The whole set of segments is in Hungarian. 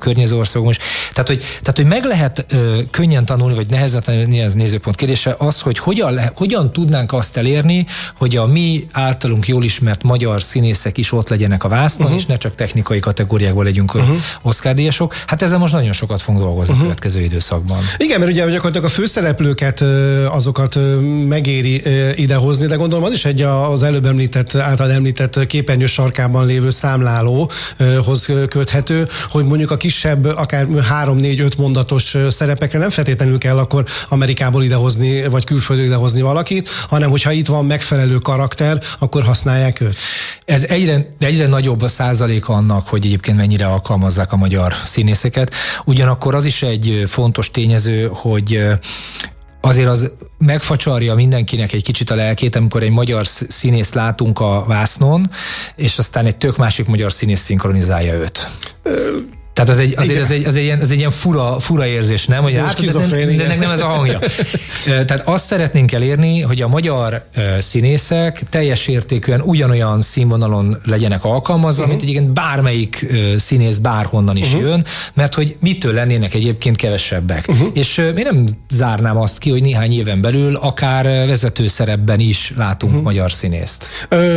környező országokban is. Tehát, hogy meg lehet könnyen tanulni, vagy nehezen tanulni, ez nézőpont kérdése, az, hogy hogyan tudnánk azt elérni, hogy a mi általunk jól ismert magyar színészek is ott legyenek a vásznon, és ne csak technikai kategóriákban legyünk Oscar-díjasok. Hát ezzel most nagyon sokat fogunk dolgozni a következő időszakban. Igen, mert ugye gyakorlatilag a főszereplőket, azokat megéri idehozni, de gondolom az is egy az előbb által említett képernyő sarkában lévő számlálóhoz köthető, hogy mondjuk a kisebb, akár 3-4-5 mondatos szerepekre nem feltétlenül kell akkor Amerikából idehozni, vagy külföldről idehozni valakit, hanem hogyha itt van megfelelő karakter, akkor használják őt. Ez egyre nagyobb a százaléka annak, hogy egyébként mennyire alkalmazzák a magyar színészeket. Ugyanakkor az is egy fontos tényező, hogy azért az megfacsarja mindenkinek egy kicsit a lelkét, amikor egy magyar színészt látunk a vásznon, és aztán egy tök másik magyar színész szinkronizálja őt. Tehát ez egy ilyen fura érzés, nem? Hogy de ennek nem ez a hangja. Tehát azt szeretnénk elérni, hogy a magyar színészek teljes értékűen ugyanolyan színvonalon legyenek alkalmazva, mint egyébként bármelyik színész bárhonnan is jön, mert hogy mitől lennének egyébként kevesebbek. És én nem zárnám azt ki, hogy néhány éven belül akár vezető szerepben is látunk magyar színészt.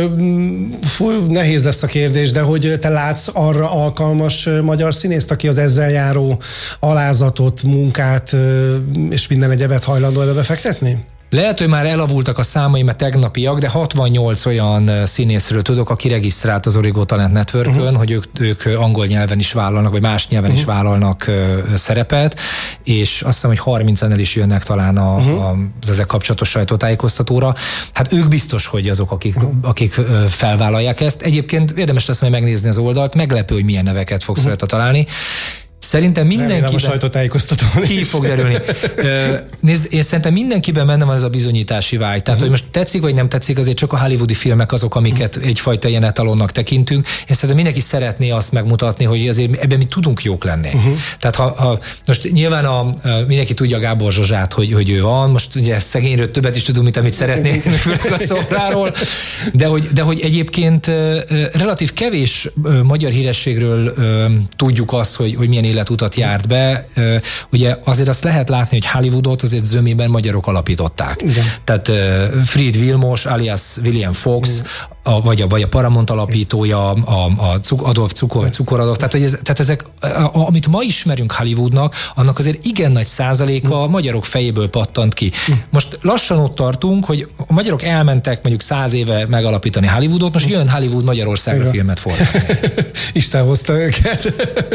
Nehéz lesz a kérdés, de hogy te látsz arra alkalmas magyar színészt, aki az ezzel járó alázatot, munkát és minden egyebet hajlandó ebbe befektetni? Lehet, hogy már elavultak a számai, mert tegnapiak, de 68 olyan színészről tudok, aki regisztrált az Origo Talent Networkön, hogy ők angol nyelven is vállalnak, vagy más nyelven is vállalnak szerepet, és azt hiszem, hogy 30-en el is jönnek talán az ezzel kapcsolatos sajtótájékoztatóra. Hát ők biztos, hogy azok, akik felvállalják ezt. Egyébként érdemes lesz majd megnézni az oldalt, meglepő, hogy milyen neveket fogsz rajta találni. Szerintem mindenkiben... a sajtótájékoztatón ki fog derülni. Nézd, én szerintem mindenkiben benne van ez a bizonyítási vágy. Tehát, hogy most tetszik vagy nem tetszik, azért csak a hollywoodi filmek azok, amiket egyfajta ilyen etalonnak tekintünk. Én szerintem mindenki szeretné azt megmutatni, hogy azért ebben mi tudunk jók lenni. Tehát ha most nyilván mindenki tudja Gábor Zsuzsát, hogy ő van, most ugye szegényről többet is tudunk, mint amit szeretnénk, főleg a szobráról, de hogy egyébként relatív kevés magyar hírességről tudjuk azt, hogy milyen életutat járt be. Ugye azért azt lehet látni, hogy Hollywoodot azért zömében magyarok alapították. Igen. Tehát Fried Vilmos, alias William Fox, vagy a Paramount alapítója, Adolf Cukor-Adolf. Tehát ezek, amit ma ismerünk Hollywoodnak, annak azért igen nagy százaléka a magyarok fejéből pattant ki. Most lassan ott tartunk, hogy a magyarok elmentek mondjuk 100 éve megalapítani Hollywoodot, most jön Hollywood Magyarországra filmet forgatni. Isten hozta őket.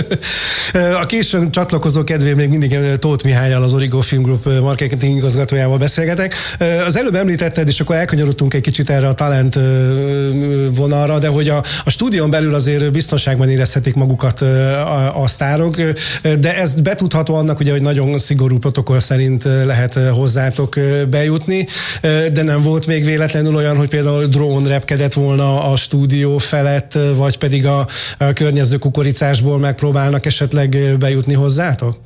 A későn csatlakozó kedvéért még mindig Tóth Mihályal, az Origo Film Group marketing igazgatójával beszélgetek. Az előbb említetted, és akkor elkanyarodtunk egy kicsit erre a talent vonalra, de hogy a stúdión belül azért biztonságban érezhetik magukat a sztárok, de ez betudható annak, ugye, hogy nagyon szigorú protokoll szerint lehet hozzátok bejutni, de nem volt még véletlenül olyan, hogy például drón repkedett volna a stúdió felett, vagy pedig a környező kukoricásból megpróbálnak esetleg bejutni hozzátok?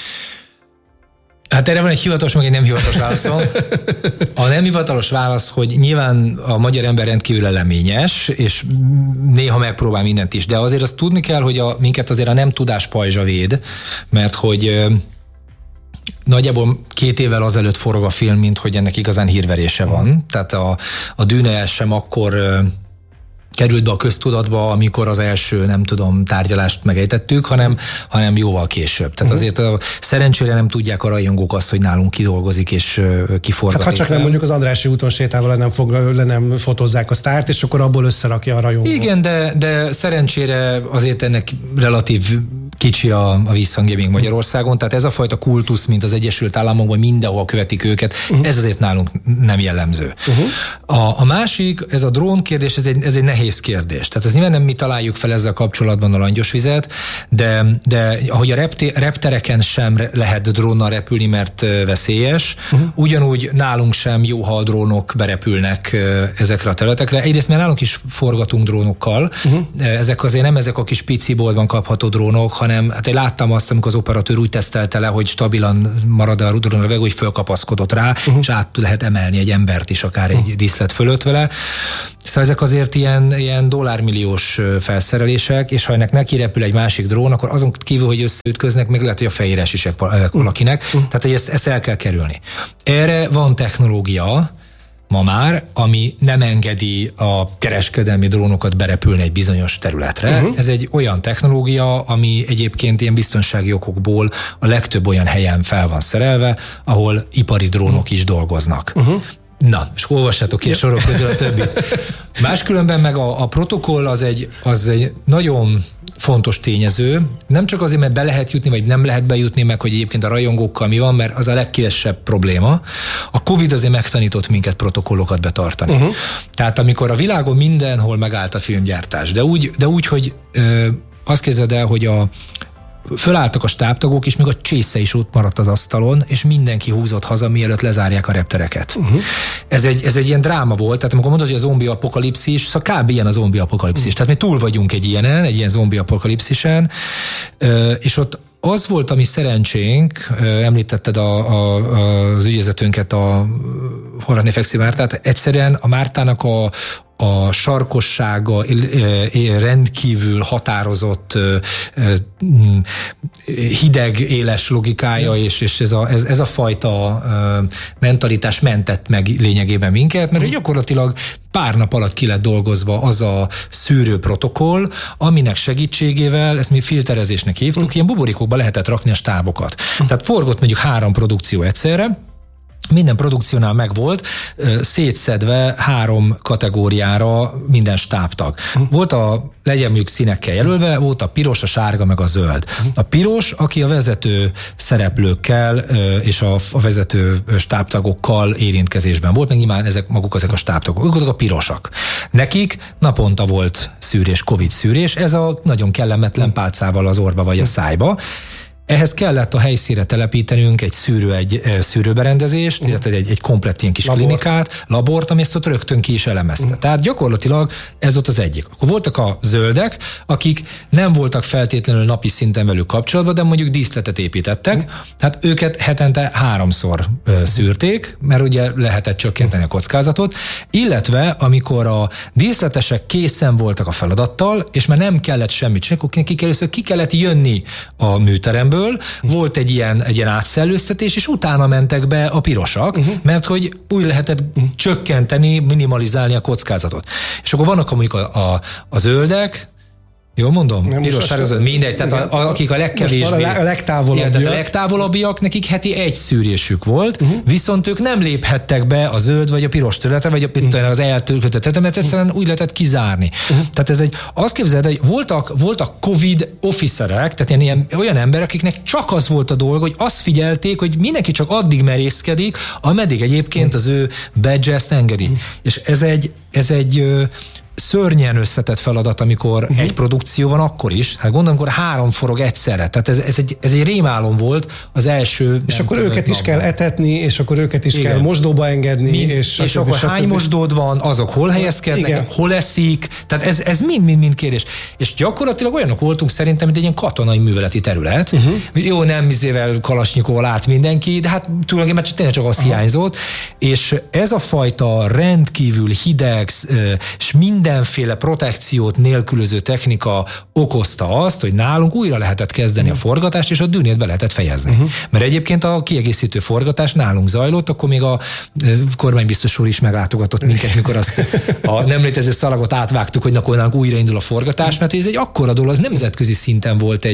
Hát erre van egy hivatalos, meg egy nem hivatalos válaszom. A nem hivatalos válasz, hogy nyilván a magyar ember rendkívül eleményes, és néha megpróbál mindent is, de azért azt tudni kell, hogy minket azért a nem tudás pajzsa véd, mert hogy nagyjából 2 évvel azelőtt forog a film, mint hogy ennek igazán hírverése van. Tehát a Dűne sem akkor került be a köztudatba, amikor az első, nem tudom, tárgyalást megejtettük, hanem jóval később. Tehát azért szerencsére nem tudják a rajongók azt, hogy nálunk kidolgozik és kiforgatik. Hát ha csak nem mondjuk az Andrássy úton sétával le nem fotózzák a sztárt, és akkor abból összerakja a rajongó. Igen, de szerencsére azért ennek relatív kicsi a visszhangja még Magyarországon, tehát ez a fajta kultusz, mint az Egyesült Államokban, mindenhol követik őket, ez azért nálunk nem jellemző. A másik, ez a drón kérdés, ez egy nehéz kérdés. Tehát ez nyilván nem mi találjuk fel ezzel kapcsolatban a langyosvizet, de ahogy a reptereken sem lehet drónnal repülni, mert veszélyes, ugyanúgy nálunk sem jó, ha a drónok berepülnek ezekre a területekre. Egyrészt mert nálunk is forgatunk drónokkal, ezek azért nem ezek a kis pici boltban kapható drónok, hanem hanem hát én láttam azt, amikor az operatőr úgy tesztelte le, hogy stabilan marad a drón a levegő, hogy fölkapaszkodott rá, és át lehet emelni egy embert is akár egy díszlet fölött vele. Szóval ezek azért ilyen dollármilliós felszerelések, és ha ennek neki repül egy másik drón, akkor azon kívül, hogy összeütköznek, még lehet, hogy a fejére esik valakinek. Tehát, hogy ezt el kell kerülni. Erre van technológia ma már, ami nem engedi a kereskedelmi drónokat berepülni egy bizonyos területre. Ez egy olyan technológia, ami egyébként ilyen biztonsági okokból a legtöbb olyan helyen fel van szerelve, ahol ipari drónok is dolgoznak. Na, és olvassátok ki a sorok közül a többit. Máskülönben meg a protokoll az egy nagyon fontos tényező, nem csak azért, mert be lehet jutni, vagy nem lehet bejutni, meg hogy egyébként a rajongókkal mi van, mert az a legkevesebb probléma. A Covid azért megtanított minket protokollokat betartani. Tehát amikor a világon mindenhol megállt a filmgyártás, de úgy hogy azt képzeld el, hogy fölálltak a stábtagok, és még a csésze is ott maradt az asztalon, és mindenki húzott haza, mielőtt lezárják a reptereket. Ez egy ilyen dráma volt, tehát amikor mondod, hogy a zombi apokalipszis, szóval kb. Ilyen a zombi apokalipszis. Tehát mi túl vagyunk egy ilyen zombi apokalipszisen, és ott az volt, ami szerencsénk, említetted az ügyvezetőnket, a Horváth Nefekszi Mártát, egyszerűen a Mártának a sarkossága, rendkívül határozott, hideg, éles logikája, és ez a fajta mentalitás mentett meg lényegében minket, mert gyakorlatilag pár nap alatt ki lett dolgozva az a szűrő protokoll, aminek segítségével, ezt mi filterezésnek hívtuk, ilyen buborékokba lehetett rakni a stábokat. Tehát forgott mondjuk 3 produkció egyszerre, minden produkciónál megvolt, szétszedve 3 kategóriára minden stábtag. Volt legyen mondjuk színekkel jelölve, volt a piros, a sárga, meg a zöld. A piros, aki a vezető szereplőkkel és a vezető stábtagokkal érintkezésben volt, meg nyilván ezek a stábtagok. Ők voltak a pirosak. Nekik naponta volt szűrés, Covid szűrés, ez a nagyon kellemetlen pálcával az orba vagy a szájba. Ehhez kellett a helyszínre telepítenünk egy szűrőberendezést, illetve egy komplett ilyen kis klinikát, labort, ami ezt ott rögtön ki is elemezte. Tehát gyakorlatilag ez ott az egyik. Akkor voltak a zöldek, akik nem voltak feltétlenül napi szinten velük kapcsolatban, de mondjuk díszletet építettek, hát őket hetente 3-szor szűrték, mert ugye lehetett csökkenteni a kockázatot, illetve amikor a díszletesek készen voltak a feladattal, és már nem kellett semmit csinálni, akkor először ki kellett jönni a műteremből, volt egy ilyen átszellőztetés, és utána mentek be a pirosak, mert hogy úgy lehetett csökkenteni, minimalizálni a kockázatot. És akkor vannak mondjuk a zöldek, jól mondom? Piros, sárga, mindegy, tehát akik a legkevésbé... A legtávolabbiak, nekik heti 1 szűrésük volt, viszont ők nem léphettek be a zöld vagy a piros területre, vagy az eltölkötött, mert egyszerűen úgy lehetett kizárni. Tehát azt képzeld, hogy voltak Covid officerek, tehát olyan emberek, akiknek csak az volt a dolga, hogy azt figyelték, hogy mindenki csak addig merészkedik, ameddig egyébként az ő badge ezt engedi. És ez egy szörnyen összetett feladat, amikor egy produkció van, akkor is. Hát gondolom, amikor 3 forog egyszerre. Tehát ez egy rémálom volt az első. És akkor őket is kell etetni, és akkor őket is kell mosdóba engedni. És akkor hány mosdód van, azok hol helyezkednek, hol eszik. Tehát ez mind kérdés. És gyakorlatilag olyanok voltunk szerintem, mint egy ilyen katonai műveleti terület. Jó, nem izével Kalasnyikóval állt mindenki, de hát tulajdonképpen tényleg csak az hiányzott. És ez a fajta rendkívül hideg, és mindenféle protekciót nélkülöző technika okozta azt, hogy nálunk újra lehetett kezdeni a forgatást, és a dűnét be lehetett fejezni. Mert egyébként a kiegészítő forgatás nálunk zajlott, akkor még a kormánybiztos úr is meglátogatott minket, mikor azt a nem létező szalagot átvágtuk, hogy akkor nálunk újraindul a forgatás, mert ez egy akkora dolog, az nemzetközi szinten volt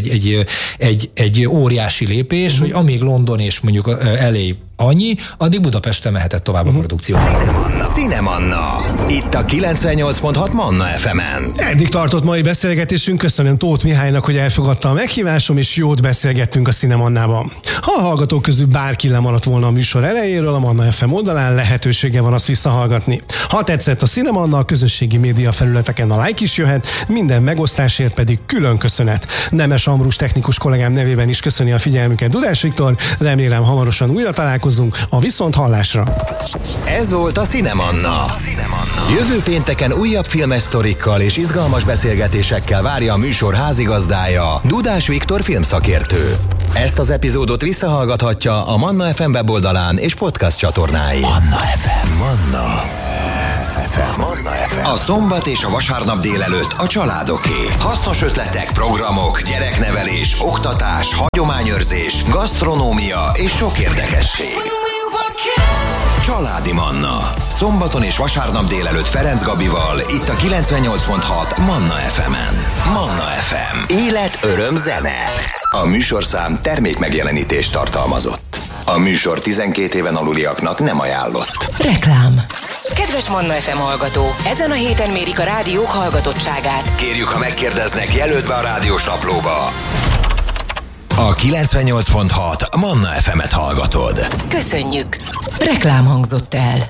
egy óriási lépés, hogy amíg London és mondjuk LA annyi, addig Budapesten mehetett tovább a produkció. Cinemanna. Itt a 98.6 Manna FM-en. Eddig tartott mai beszélgetésünk. Köszönöm Tóth Mihálynak, hogy elfogadta a meghívásom, és jót beszélgettünk a Cinemannában. Ha a hallgatók közül bárki lemaradt volna a műsor elejéről, a Manna FM oldalán lehetősége van azt visszahallgatni. Ha tetszett a Cinemanna, a közösségi média felületeken a like is jöhet, minden megosztásért pedig külön köszönet. Nemes Ambrus technikus kollégám nevében is köszöni a figyelmüket Dudás Viktor, remélem hamarosan újra találkozunk. találkozunk a viszonthallásra. Ez volt a Cinemanna. Jövő pénteken újabb filmes sztorikkal és izgalmas beszélgetésekkel várja a műsor házigazdája, Dudás Viktor filmszakértő. Ezt az epizódot visszahallgathatja a Manna FM weboldalán és podcast csatornáin. Manna FM, Manna FM, Manna FM. A szombat és a vasárnap délelőtt a családoké. Hasznos ötletek, programok, gyereknevelés, oktatás, hagyományőrzés, gasztronómia és sok érdekesség. Családi Manna. Szombaton és vasárnap délelőtt Ferenc Gabival, itt a 98.6 Manna FM-en. Manna FM. Élet, öröm, zene. A műsorszám termékmegjelenítést tartalmazott. A műsor 12 éven aluliaknak nem ajánlott. Reklám. Kedves Manna FM hallgató, ezen a héten mérik a rádiók hallgatottságát. Kérjük, ha megkérdeznek, jelölt be a rádiós naplóba. A 98.6 Manna FM-et hallgatod. Köszönjük. Reklám hangzott el.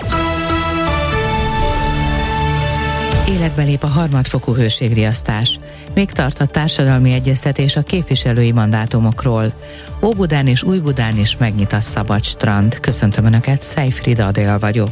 Életbe lép a harmadfokú hőségriasztás. Még tart a társadalmi egyeztetés a képviselői mandátumokról. Óbudán és Újbudán is megnyit a szabad strand. Köszöntöm Önöket, Szejfrida Adél vagyok.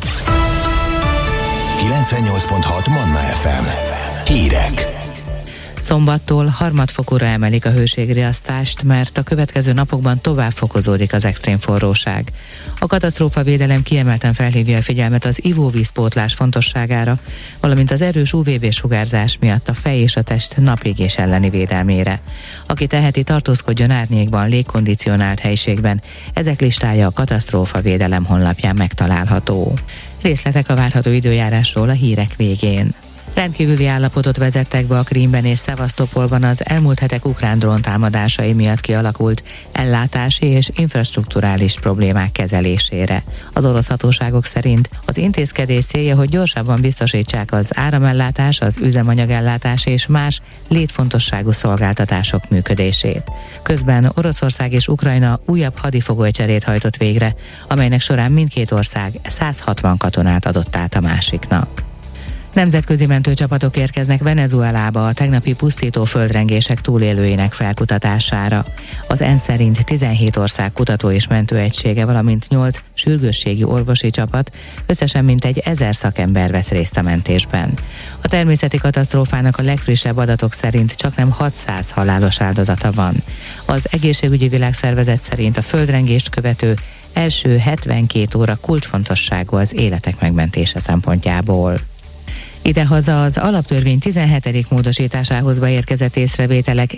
98.6 Manna FM. Hírek. Szombattól harmadfokúra emelik a hőségriasztást, mert a következő napokban tovább fokozódik az extrém forróság. A katasztrófavédelem kiemelten felhívja a figyelmet az ivóvízpótlás fontosságára, valamint az erős UVB-sugárzás miatt a fej és a test napégés elleni védelmére. Aki teheti, tartózkodjon árnyékban, légkondicionált helyiségben. Ezek listája a katasztrófavédelem honlapján megtalálható. Részletek a várható időjárásról a hírek végén. Rendkívüli állapotot vezettek be a Krímben és Szevasztopolban az elmúlt hetek ukrán drón támadásai miatt kialakult ellátási és infrastrukturális problémák kezelésére. Az orosz hatóságok szerint az intézkedés célja, hogy gyorsabban biztosítsák az áramellátás, az üzemanyagellátás és más létfontosságú szolgáltatások működését. Közben Oroszország és Ukrajna újabb hadifogolycserét hajtott végre, amelynek során mindkét ország 160 katonát adott át a másiknak. Nemzetközi mentőcsapatok érkeznek Venezuelába a tegnapi pusztító földrengések túlélőinek felkutatására. Az ENSZ szerint 17 ország kutató és mentőegysége, valamint 8 sürgősségi orvosi csapat, összesen mintegy 1000 szakember vesz részt a mentésben. A természeti katasztrófának a legfrissebb adatok szerint csaknem 600 halálos áldozata van. Az Egészségügyi Világszervezet szerint a földrengést követő első 72 óra kulcsfontosságú az életek megmentése szempontjából. Idehaza az alaptörvény 17. módosításához beérkezett észrevételek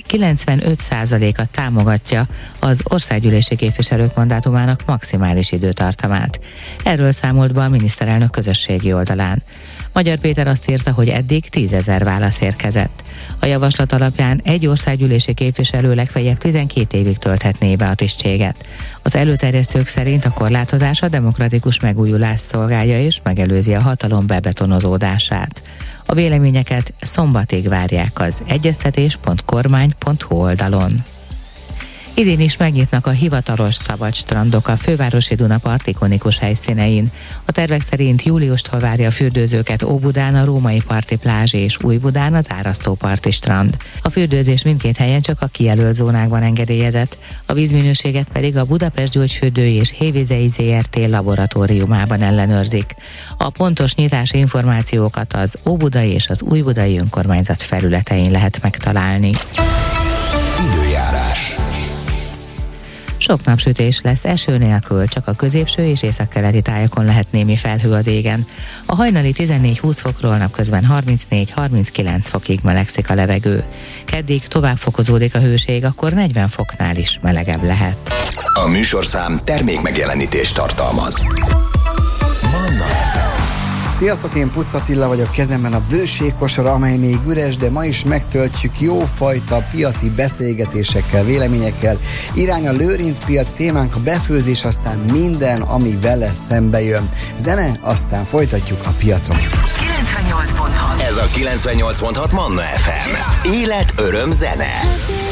95%-a támogatja az országgyűlési képviselők mandátumának maximális időtartamát. Erről számolt be a miniszterelnök közösségi oldalán. Magyar Péter azt írta, hogy eddig 10 000 válasz érkezett. A javaslat alapján egy országgyűlési képviselő legfeljebb 12 évig tölthetné be a tisztséget. Az előterjesztők szerint a korlátozás a demokratikus megújulás szolgálja és megelőzi a hatalom bebetonozódását. A véleményeket szombatig várják az egyeztetés.kormány.hu oldalon. Idén is megnyitnak a hivatalos szabad strandok a fővárosi Dunapart ikonikus helyszínein. A tervek szerint júliustól várja a fürdőzőket Óbudán a Római Parti plázs és Újbudán az Árasztóparti strand. A fürdőzés mindkét helyen csak a kijelölt zónákban engedélyezett, a vízminőséget pedig a Budapest Gyógyfürdői és Hévizei ZRT laboratóriumában ellenőrzik. A pontos nyitási információkat az óbudai és az újbudai önkormányzat felületein lehet megtalálni. Időjárás. Sok napsütés lesz, eső nélkül, csak a középső és északkeleti tájakon lehet némi felhő az égen. A hajnali 14-20 fokról napközben 34-39 fokig melegszik a levegő. Keddig tovább fokozódik a hőség, akkor 40 foknál is melegebb lehet. A műsorszám termékmegjelenítést tartalmaz. Manna FM. Sziasztok, én Pucz Attila vagyok, kezemben a bőségkosara, amely még üres, de ma is megtöltjük jófajta piaci beszélgetésekkel, véleményekkel. Irány a Lőrincpiac, témánk a befőzés, aztán minden, ami vele szembe jön. Zene, aztán folytatjuk a piacon. 98.6. Ez a 98.6 Manna FM. Élet, öröm, zene.